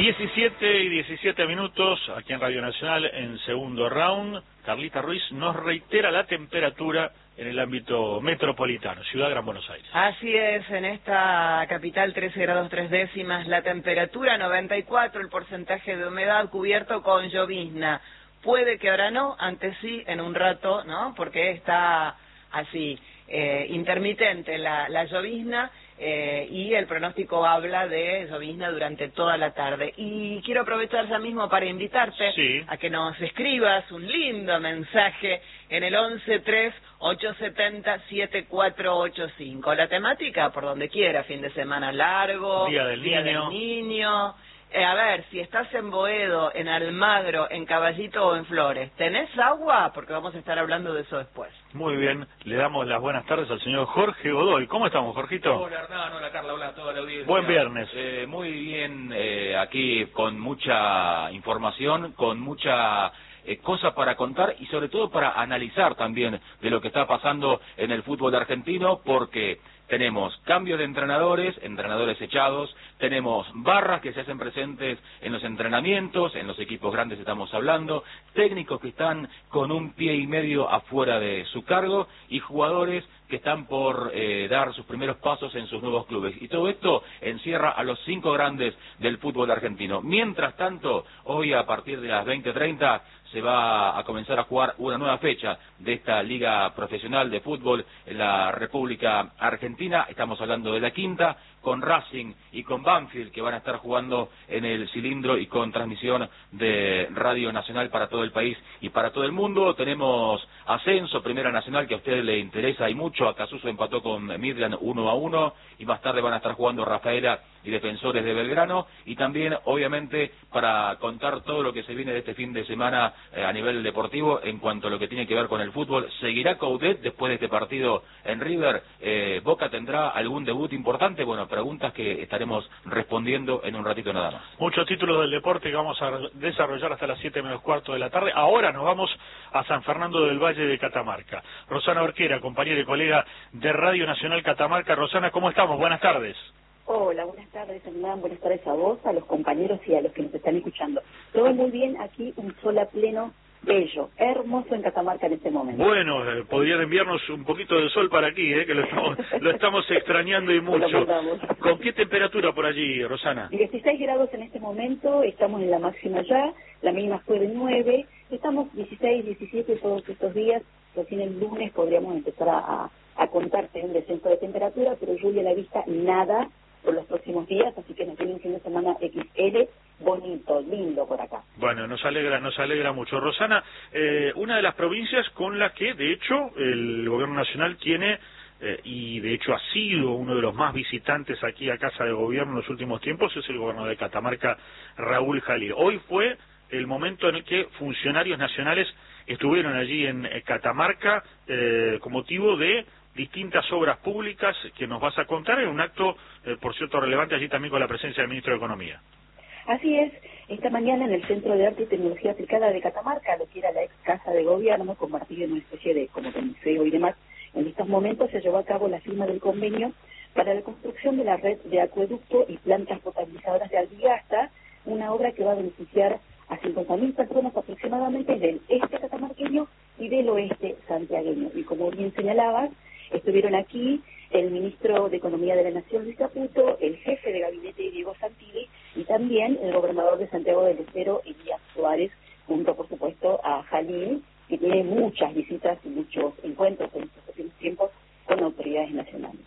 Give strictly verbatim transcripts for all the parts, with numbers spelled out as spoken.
diecisiete y diecisiete minutos, aquí en Radio Nacional, en segundo round. Carlita Ruiz nos reitera la temperatura en el ámbito metropolitano, Ciudad Gran Buenos Aires. Así es, en esta capital trece grados tres décimas, la temperatura noventa y cuatro, el porcentaje de humedad cubierto con llovizna. Puede que ahora no, antes sí, en un rato, ¿no? Porque está así, eh, intermitente la, la llovizna. Eh, y el pronóstico habla de llovizna durante toda la tarde. Y quiero aprovechar ya mismo para invitarte sí. a que nos escribas un lindo mensaje en el once tres ocho siete cero siete cuatro ocho cinco. La temática, por donde quiera, fin de semana largo, Día del Día Niño. del niño. Eh, a ver, si estás en Boedo, en Almagro, en Caballito o en Flores, ¿tenés agua? Porque vamos a estar hablando de eso después. Muy bien, le damos las buenas tardes al señor Jorge Godoy. ¿Cómo estamos, Jorgito? Hola, Hernán, hola, Carla, hola a toda la audiencia. Buen viernes. Eh, muy bien, eh, aquí con mucha información, con mucha eh, cosa para contar y sobre todo para analizar también de lo que está pasando en el fútbol argentino, porque tenemos cambios de entrenadores, entrenadores echados, tenemos barras que se hacen presentes en los entrenamientos, en los equipos grandes estamos hablando, técnicos que están con un pie y medio afuera de su cargo y jugadores que están por eh, dar sus primeros pasos en sus nuevos clubes. Y todo esto encierra a los cinco grandes del fútbol argentino. Mientras tanto, hoy a partir de las veinte treinta se va a comenzar a jugar una nueva fecha de esta liga profesional de fútbol en la República Argentina. Estamos hablando de la quinta, con Racing y con Banfield, que van a estar jugando en el cilindro y con transmisión de Radio Nacional para todo el país y para todo el mundo. Tenemos ascenso, Primera Nacional, que a ustedes les interesa y mucho. Acasuso empató con Midland uno a uno y más tarde van a estar jugando Rafaela y Defensores de Belgrano. Y también, obviamente, para contar todo lo que se viene de este fin de semana eh, a nivel deportivo en cuanto a lo que tiene que ver con el fútbol. ¿Seguirá Coudet después de este partido en River? Eh, ¿Boca tendrá algún debut importante? Bueno, preguntas que estaremos respondiendo en un ratito nada más. Muchos títulos del deporte que vamos a desarrollar hasta las siete menos cuarto de la tarde. Ahora nos vamos a San Fernando del Valle de Catamarca. Rosana Orquera, compañera y colega de Radio Nacional Catamarca. Rosana, ¿cómo estamos? Buenas tardes. Hola, buenas tardes, Hernán. Buenas tardes a vos, a los compañeros y a los que nos están escuchando. Todo muy bien aquí, un sol a pleno, bello, hermoso en Catamarca en este momento. Bueno, eh, podrían enviarnos un poquito de sol para aquí, eh, que lo estamos, lo estamos extrañando y mucho. ¿Con qué temperatura por allí, Rosana? dieciséis grados en este momento, estamos en la máxima ya, la mínima fue de nueve, estamos dieciséis, diecisiete todos estos días, recién el lunes podríamos empezar a, a, a contarte un descenso de temperatura, pero lluvia a la vista, nada por los próximos días, así que nos tiene un fin de semana equis ele, bonito, lindo por acá. Bueno, nos alegra, nos alegra mucho. Rosana, eh, una de las provincias con la que, de hecho, el gobierno nacional tiene, eh, y de hecho ha sido uno de los más visitantes aquí a Casa de Gobierno en los últimos tiempos, es el gobernador de Catamarca, Raúl Jalil. Hoy fue el momento en el que funcionarios nacionales estuvieron allí en Catamarca eh, con motivo de distintas obras públicas que nos vas a contar en un acto, eh, por cierto, relevante allí también con la presencia del ministro de Economía. Así es, esta mañana en el Centro de Arte y Tecnología Aplicada de Catamarca, lo que era la ex Casa de Gobierno, convertida en una especie de como de museo y demás, en estos momentos se llevó a cabo la firma del convenio para la construcción de la red de acueducto y plantas potabilizadoras de Albigasta, una obra que va a beneficiar a cincuenta mil personas aproximadamente del este catamarqueño y del oeste santiagueño. Y como bien señalabas, estuvieron aquí el ministro de Economía de la Nación, Luis Caputo, el jefe de gabinete, Diego Santilli, y también el gobernador de Santiago del Estero, Elías Suárez, junto, por supuesto, a Jalil, que tiene muchas visitas y muchos encuentros en estos últimos tiempos con autoridades nacionales.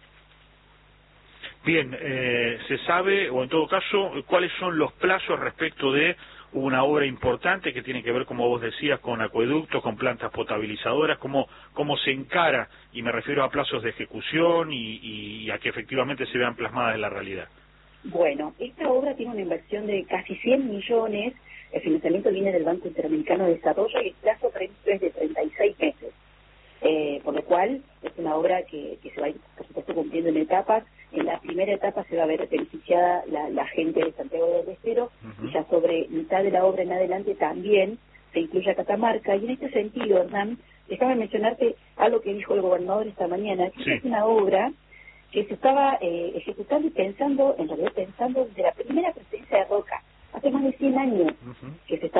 Bien, eh, ¿se sabe, o en todo caso, cuáles son los plazos respecto de una obra importante que tiene que ver, como vos decías, con acueductos, con plantas potabilizadoras, cómo, cómo se encara, y me refiero a plazos de ejecución y, y a que efectivamente se vean plasmadas en la realidad? Bueno, esta obra tiene una inversión de casi cien millones, el financiamiento viene del Banco Interamericano de Desarrollo y el plazo previsto es de treinta y seis meses, eh, por lo cual es una obra que, que se va a ir, por supuesto, cumpliendo en etapas. En la primera etapa se va a ver beneficiada la, la gente de Santiago del Estero, uh-huh. y ya sobre mitad de la obra en adelante también se incluye a Catamarca. Y en este sentido, Hernán, déjame mencionarte algo que dijo el gobernador esta mañana, que sí. Es una obra que se estaba eh, ejecutando y pensando, en realidad pensando desde la primera presidencia de Roca, hace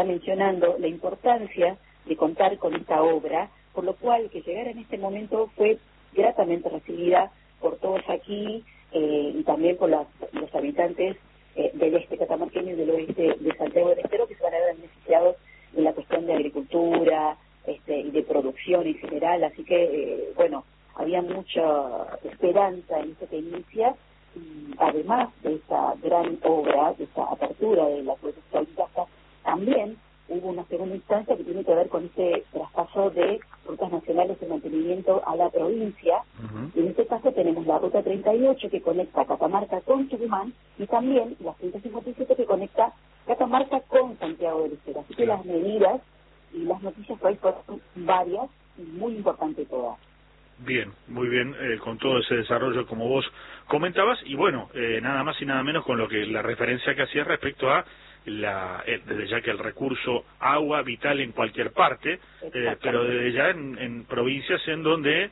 mencionando la importancia de contar con esta obra, por lo cual que llegara en este momento fue gratamente recibida por todos aquí eh, y también por las, los habitantes eh, del este catamarqueño y del oeste de Santiago del Estero, que se van a ver beneficiados en la cuestión de agricultura este, y de producción en general. Así que, eh, bueno, había mucha esperanza en esto que inicia, y además de esta gran obra, de esta apertura de la producción de casa, también hubo una segunda instancia que tiene que ver con este traspaso de rutas nacionales de mantenimiento a la provincia. Uh-huh. Y en este caso tenemos la ruta treinta y ocho que conecta Catamarca con Tucumán y también la ciento cincuenta y siete que conecta Catamarca con Santiago del Estero. Así que sí, las medidas y las noticias que hay fueron varias y muy importantes todas. Bien, muy bien, eh, con todo ese desarrollo como vos comentabas, y bueno, eh, nada más y nada menos con lo que la referencia que hacías respecto a la, eh, desde ya que el recurso agua vital en cualquier parte, eh, pero desde ya en, en provincias en donde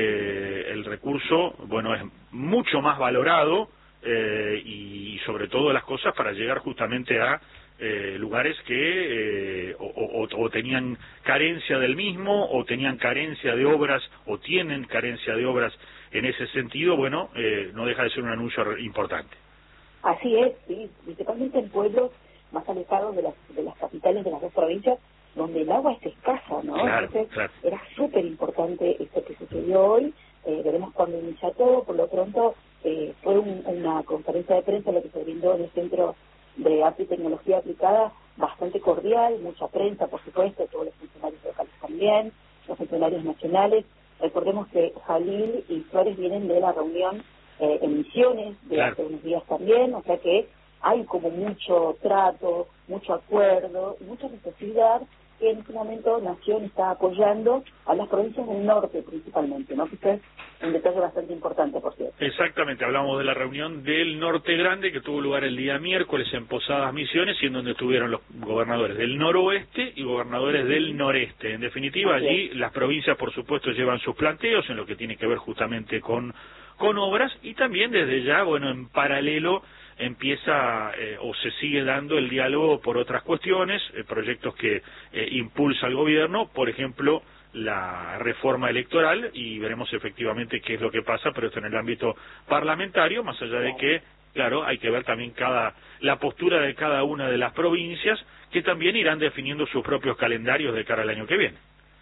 eh, el recurso, bueno, es mucho más valorado eh, y sobre todo las cosas para llegar justamente a Eh, lugares que eh, o, o, o tenían carencia del mismo, o tenían carencia de obras, o tienen carencia de obras en ese sentido. Bueno, eh, no deja de ser un anuncio importante. Así es, sí, principalmente en pueblos más alejados de las, de las capitales de las dos provincias, donde el agua es escasa, ¿no? Claro, Entonces, claro. Era súper importante esto que sucedió hoy. Eh, veremos cuando inicia todo. Por lo pronto, eh, fue un, una conferencia de prensa lo que se brindó en el Centro de Arte y Tecnología Aplicada, bastante cordial, mucha prensa, por supuesto, todos los funcionarios locales también, los funcionarios nacionales. Recordemos que Jalil y Flores vienen de la reunión eh, en Misiones de claro. hace unos días también, o sea que hay como mucho trato, mucho acuerdo, mucha necesidad que en este momento Nación está apoyando a las provincias del norte principalmente, ¿no? Que es un detalle bastante importante, por cierto. Exactamente, hablamos de la reunión del Norte Grande que tuvo lugar el día miércoles en Posadas Misiones y en donde estuvieron los gobernadores del noroeste y gobernadores del noreste. En definitiva, okay. allí las provincias, por supuesto, llevan sus planteos en lo que tiene que ver justamente con, con obras y también desde ya, bueno, en paralelo empieza eh, o se sigue dando el diálogo por otras cuestiones, eh, proyectos que eh, impulsa el gobierno, por ejemplo, la reforma electoral, y veremos efectivamente qué es lo que pasa, pero esto en el ámbito parlamentario, más allá de que, claro, hay que ver también cada la postura de cada una de las provincias, que también irán definiendo sus propios calendarios de cara al año que viene.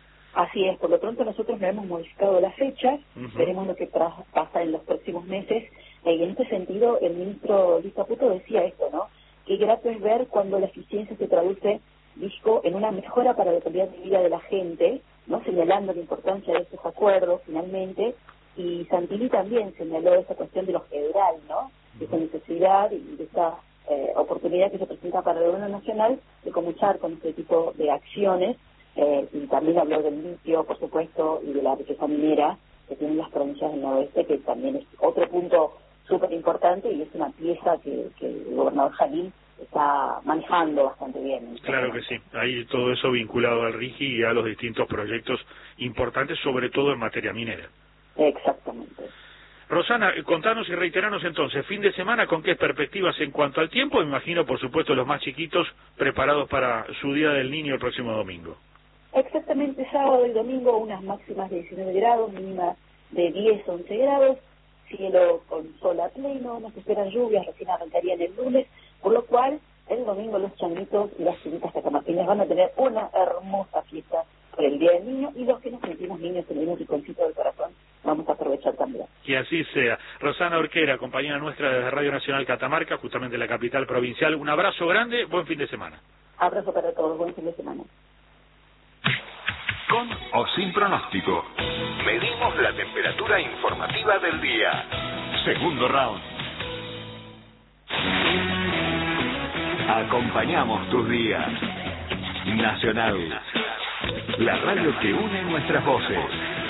Así es, por lo pronto nosotros no hemos modificado las fechas, uh-huh. veremos lo que pasa en los próximos meses. Y en este sentido, el ministro Luis Caputo decía esto, ¿no? Que grato es ver cuando la eficiencia se traduce, dijo, en una mejora para la calidad de vida de la gente, ¿no? Señalando la importancia de estos acuerdos, finalmente, y Santilli también señaló esa cuestión de lo federal, ¿no? De esa necesidad y de esa eh, oportunidad que se presenta para el gobierno nacional de comenzar con este tipo de acciones, eh, y también habló del litio, por supuesto, y de la riqueza minera que tienen las provincias del noroeste, que también es otro punto súper importante y es una pieza que, que el gobernador Jalil está manejando bastante bien. Claro que sí, hay todo eso vinculado al RIGI y a los distintos proyectos importantes, sobre todo en materia minera. Exactamente. Rosana, contanos y reiteranos entonces, fin de semana, ¿con qué perspectivas en cuanto al tiempo? Me imagino, por supuesto, los más chiquitos preparados para su Día del Niño el próximo domingo. Exactamente, sábado y domingo unas máximas de diecinueve grados, mínimas de diez, once grados, cielo con sol a pleno, nos esperan lluvias, recién arrancarían el lunes, por lo cual el domingo los changuitos y las chiquitas catamarqueñas van a tener una hermosa fiesta por el Día del Niño, y los que nos sentimos niños, tenemos rinconcito del corazón, vamos a aprovechar también. Que así sea. Rosana Orquera, compañera nuestra desde Radio Nacional Catamarca, justamente la capital provincial, un abrazo grande, buen fin de semana. Abrazo para todos, buen fin de semana. Con o sin pronóstico, medimos la temperatura informativa del día. Segundo round. Acompañamos tus días. Nacional, la radio que une nuestras voces.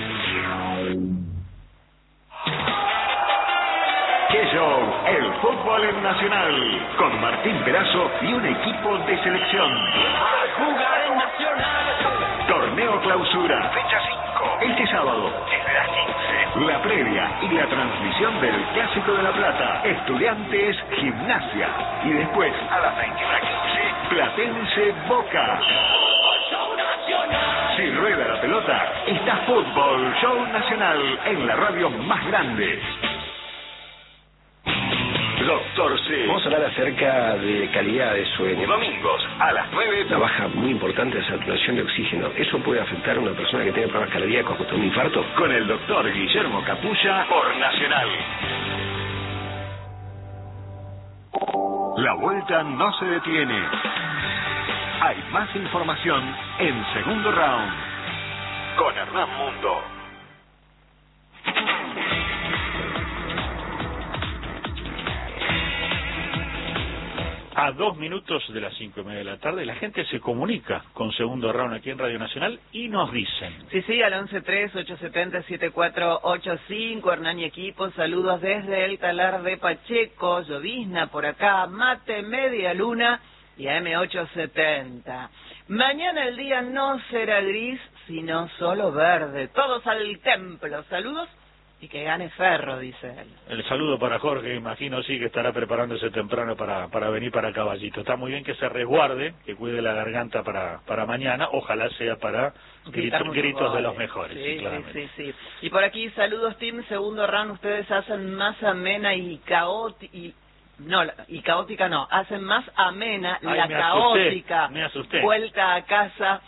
¡Qué show! El fútbol en Nacional, con Martín Perazo y un equipo de selección. Jugar en Nacional. Torneo Clausura, fecha cinco, este sábado, desde las quince. La previa y la transmisión del Clásico de La Plata, Estudiantes Gimnasia. Y después, a las veintiuna quince, Platense Boca. Si rueda la pelota, está Fútbol Show Nacional en la radio más grande. Doctor C. Vamos a hablar acerca de calidad de sueño. Domingos a las nueve. Una baja muy importante de saturación de oxígeno. ¿Eso puede afectar a una persona que tiene problemas cardíacos con un infarto? Con el doctor Guillermo Capulla por Nacional. La vuelta no se detiene. Hay más información en Segundo Round con Hernán Mundo. A dos minutos de las cinco y media de la tarde, la gente se comunica con Segundo Round aquí en Radio Nacional y nos dicen. Sí, sí, al once tres, ocho siete cero, siete cuatro ocho cinco, Hernán y equipo, saludos desde el Talar de Pacheco, llovizna por acá, mate, media luna y a eme ochocientos setenta. Mañana el día no será gris, sino solo verde. Todos al templo, saludos. Y que gane Ferro, dice él. El saludo para Jorge, imagino sí que estará preparándose temprano para para venir para Caballito. Está muy bien que se resguarde, que cuide la garganta para para mañana, ojalá sea para grito, gritos goles. De los mejores. Sí, sí, claramente. sí, sí, sí. Y por aquí, saludos Team, segundo round, ustedes hacen más amena y caótica, y, no, y caótica no, hacen más amena Ay, la me caótica asusté, me asusté. vuelta a casa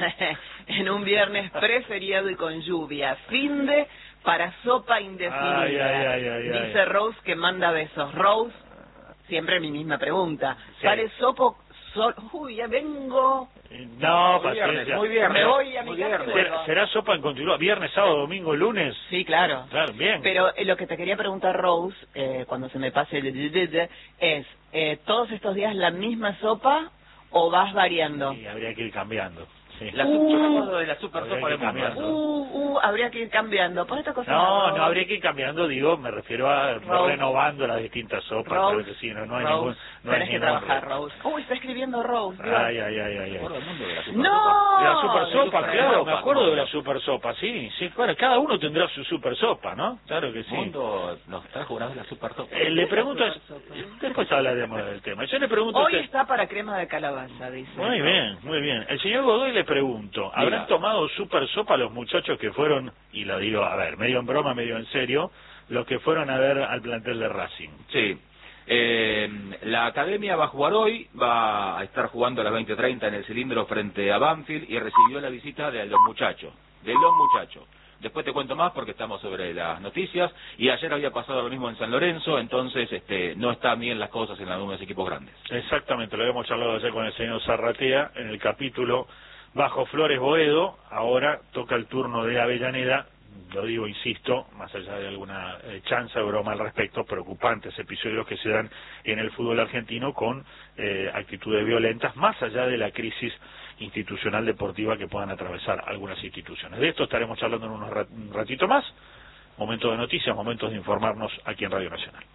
en un viernes preferiado y con lluvia. Fin de... para sopa indefinida. Ay, ay, ay, ay, dice ay. Rose que manda besos. Rose, siempre mi misma pregunta. Sí. ¿Para sopo? So, uy, ya vengo. No, muy viernes, paciencia. muy viernes. Me voy a mi Muy casa y viernes. vuelvo. ¿Será, será sopa en continuo? ¿Viernes, sábado, domingo, lunes? Sí, claro. Claro, bien. Pero eh, lo que te quería preguntar, Rose, eh, cuando se me pase el es, eh, ¿todos estos días la misma sopa o vas variando? Sí, habría que ir cambiando. Sí. La, uh, yo me acuerdo de la super Habría sopa que de mundo. cambiarlo. Uh, uh, habría que ir cambiando. Por esta cosa. No, no habría que ir cambiando, digo, me refiero a Rose. renovando las distintas sopas. Rose, Pero sí, no, no hay Rose, ningún... No tenés hay que ningún trabajar, reto. Rose. Uy, está escribiendo Rose. Dios. Ay, ay, ay, ay. Me acuerdo ay. del mundo de la super No. sopa. De la super sopa, super claro, sopa, me acuerdo ¿no? de la super sopa, sí, sí, claro, cada uno tendrá su super sopa, ¿no? Claro que sí. Mundo nos trajo una vez la super sopa. Eh, le pregunto, después hablaremos del tema. Yo le pregunto a Hoy usted... está para crema de calabaza, dice. Muy bien, muy bien. El señor Godoy le pregunto, ¿habrán Diga. tomado super sopa los muchachos que fueron, y lo digo, a ver, medio en broma, medio en serio, los que fueron a ver al plantel de Racing? Sí. Eh, la academia va a jugar hoy, va a estar jugando a las veinte treinta en el cilindro frente a Banfield y recibió la visita de los muchachos, de los muchachos. Después te cuento más porque estamos sobre las noticias y ayer había pasado lo mismo en San Lorenzo, entonces este, no están bien las cosas en algunos equipos grandes. Exactamente, lo habíamos charlado ayer con el señor Zarratea en el capítulo Bajo Flores Boedo. Ahora toca el turno de Avellaneda. Lo digo, insisto, más allá de alguna eh, chanza de broma al respecto, preocupantes episodios que se dan en el fútbol argentino con eh, actitudes violentas, más allá de la crisis institucional deportiva que puedan atravesar algunas instituciones. De esto estaremos charlando en unos rat un ratito más. Momentos de noticias, momentos de informarnos aquí en Radio Nacional.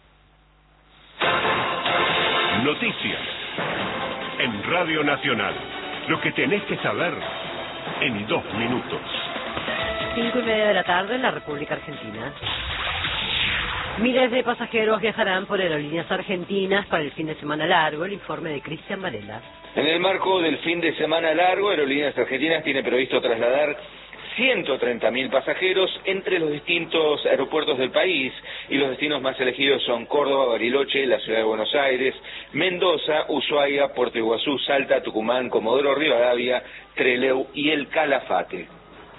Noticias en Radio Nacional. Lo que tenés que saber en dos minutos. Cinco y media de la tarde en la República Argentina. Miles de pasajeros viajarán por aerolíneas argentinas para el fin de semana largo. El informe de Cristian Varela. En el marco del fin de semana largo, Aerolíneas Argentinas tiene previsto trasladar ciento treinta mil pasajeros entre los distintos aeropuertos del país, y los destinos más elegidos son Córdoba, Bariloche, la ciudad de Buenos Aires, Mendoza, Ushuaia, Puerto Iguazú, Salta, Tucumán, Comodoro Rivadavia, Trelew y el Calafate.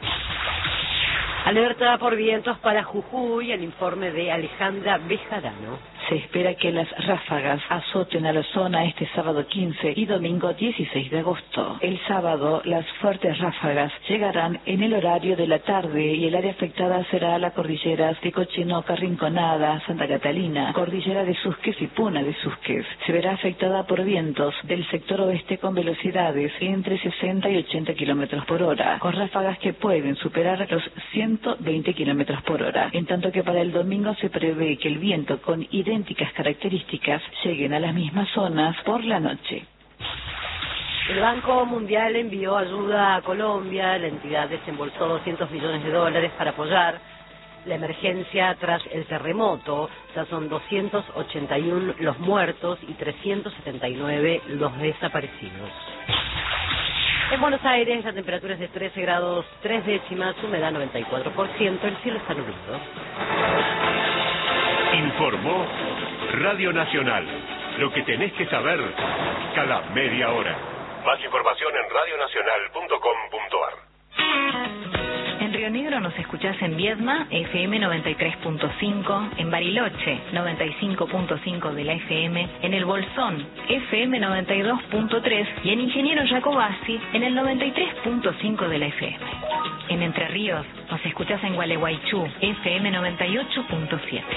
Alerta por vientos para Jujuy, el informe de Alejandra Bejarano. Se espera que las ráfagas azoten a la zona este sábado quince y domingo dieciséis de agosto. El sábado, las fuertes ráfagas llegarán en el horario de la tarde y el área afectada será la cordillera de Cochenoca, Rinconada, Santa Catalina, cordillera de Susques y Puna de Susques. Se verá afectada por vientos del sector oeste con velocidades entre sesenta y ochenta kilómetros por hora, con ráfagas que pueden superar los ciento veinte kilómetros por hora. En tanto que para el domingo se prevé que el viento con idénticas características lleguen a las mismas zonas por la noche. El Banco Mundial envió ayuda a Colombia. La entidad desembolsó doscientos millones de dólares para apoyar la emergencia tras el terremoto. Ya son doscientos ochenta y uno los muertos y trescientos setenta y nueve los desaparecidos. En Buenos Aires la temperatura es de trece grados tres décimas, humedad noventa y cuatro por ciento, el cielo está nublado. Informó Radio Nacional. Lo que tenés que saber cada media hora. Más información en radio nacional punto com punto ar. En Río Negro nos escuchás en Viedma, F M noventa y tres punto cinco, en Bariloche, noventa y cinco punto cinco de la F M, en El Bolsón, F M noventa y dos punto tres y en Ingeniero Jacobasi, en el noventa y tres punto cinco de la F M. En Entre Ríos nos escuchás en Gualeguaychú, F M noventa y ocho punto siete.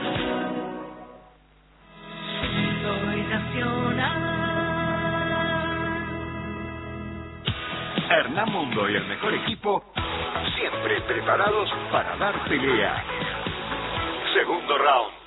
Soy nacional. Hernán Mundo y el mejor equipo, siempre preparados para dar pelea. Segundo round.